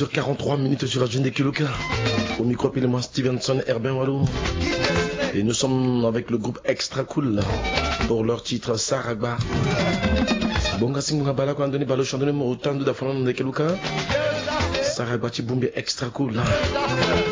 22h43 sur la jeune des Kiloka. Au micro, appelez-moi Stevenson Herbin Wallo. Et nous sommes avec le groupe Extra Cool pour leur titre Saragba. Bonga Singa Bala quand donné balo chandone mo autant de dafonon de Kiloka. Saragba Tibumbi Extra Cool.